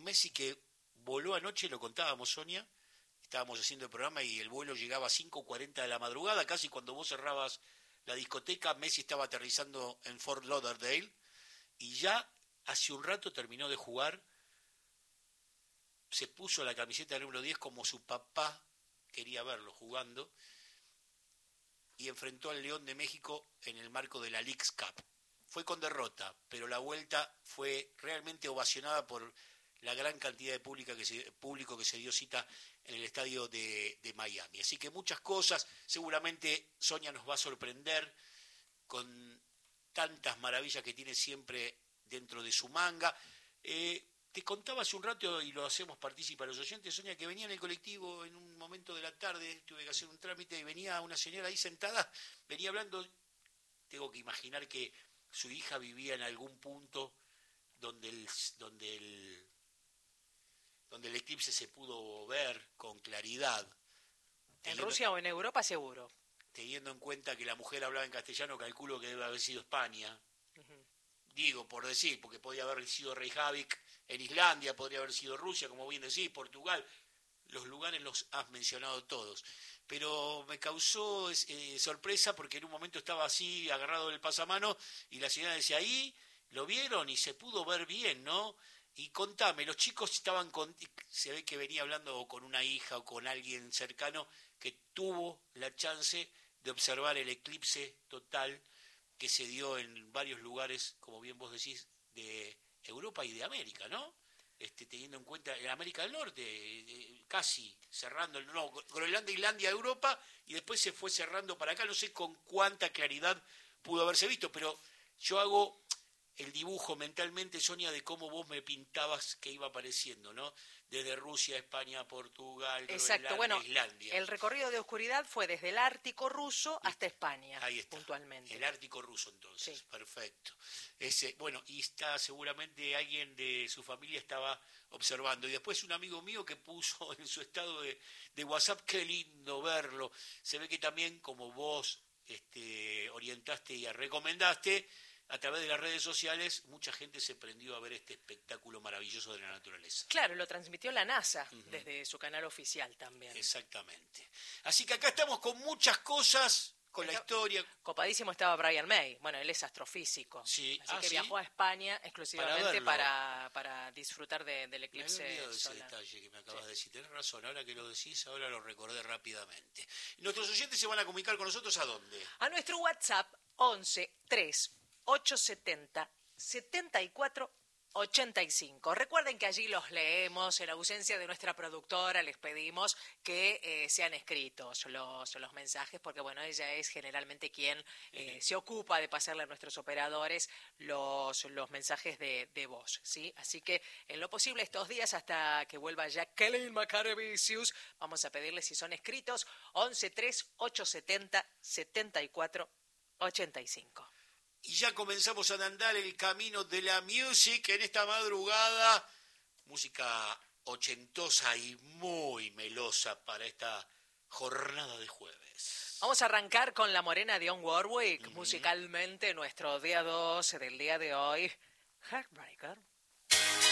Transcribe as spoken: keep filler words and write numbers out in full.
Messi que voló anoche, lo contábamos, Sonia, estábamos haciendo el programa y el vuelo llegaba a cinco cuarenta de la madrugada, casi cuando vos cerrabas la discoteca, Messi estaba aterrizando en Fort Lauderdale y ya hace un rato terminó de jugar, se puso la camiseta número diez como su papá quería verlo jugando y enfrentó al León de México en el marco de la Leagues Cup. Fue con derrota, pero la vuelta fue realmente ovacionada por la gran cantidad de pública que se, público que se dio cita en el estadio de, de Miami. Así que muchas cosas, seguramente Sonia nos va a sorprender con tantas maravillas que tiene siempre dentro de su manga. Eh, te contaba hace un rato, y lo hacemos partícipe a los oyentes, Sonia, que venía en el colectivo en un momento de la tarde, tuve que hacer un trámite y venía una señora ahí sentada, venía hablando, tengo que imaginar que su hija vivía en algún punto donde el, donde el, donde el eclipse se pudo ver con claridad. En teniendo, Rusia o en Europa seguro. Teniendo en cuenta que la mujer hablaba en castellano, calculo que debe haber sido España. Uh-huh. Digo, por decir, porque podía haber sido Reykjavik en Islandia, podría haber sido Rusia, como bien decís, Portugal. Los lugares los has mencionado todos. Pero me causó eh, sorpresa porque en un momento estaba así, agarrado del pasamano, y la señora decía, ahí lo vieron y se pudo ver bien, ¿no? Y contame, los chicos estaban con... Se ve que venía hablando con una hija o con alguien cercano que tuvo la chance de observar el eclipse total que se dio en varios lugares, como bien vos decís, de Europa y de América, ¿no? Este, teniendo en cuenta en América del Norte, eh, casi cerrando, no, Groenlandia, Islandia, Europa, y después se fue cerrando para acá, no sé con cuánta claridad pudo haberse visto, pero yo hago el dibujo mentalmente, Sonia, de cómo vos me pintabas que iba apareciendo, ¿no? Desde Rusia, España, Portugal, Exacto. Groenlandia, bueno, Islandia. El recorrido de oscuridad fue desde el Ártico ruso hasta España, ahí está, puntualmente. El Ártico ruso, entonces, sí. Perfecto. Ese, bueno, y está seguramente alguien de su familia estaba observando. Y después un amigo mío que puso en su estado de, de WhatsApp, qué lindo verlo. Se ve que también, como vos este, orientaste y recomendaste, a través de las redes sociales, mucha gente se prendió a ver este espectáculo maravilloso de la naturaleza. Claro, lo transmitió la NASA uh-huh. desde su canal oficial también. Exactamente. Así que acá estamos con muchas cosas, con Está, la historia. Copadísimo estaba Brian May. Bueno, él es astrofísico. Sí. Así ah, que ¿sí? viajó a España exclusivamente para, para, para disfrutar de, del eclipse me había solar. Ese detalle que me acabas sí. de decir. Tenés razón, ahora que lo decís, ahora lo recordé rápidamente. ¿Nuestros oyentes se van a comunicar con nosotros a dónde? A nuestro WhatsApp once tres ocho setenta setenta y cuatro ochenta y cinco. Recuerden que allí los leemos, en ausencia de nuestra productora les pedimos que eh, sean escritos los, los mensajes, porque bueno, ella es generalmente quien eh, se ocupa de pasarle a nuestros operadores los, los mensajes de, de voz, ¿sí? Así que en lo posible estos días, hasta que vuelva Jacqueline Macaravicius, vamos a pedirles si son escritos, once tres ocho setenta setenta y cuatro ochenta y cinco. Y ya comenzamos a andar el camino de la music en esta madrugada. Música ochentosa y muy melosa para esta jornada de jueves. Vamos a arrancar con La Morena de On Warwick, uh-huh. musicalmente nuestro día dos del día de hoy, Heartbreaker.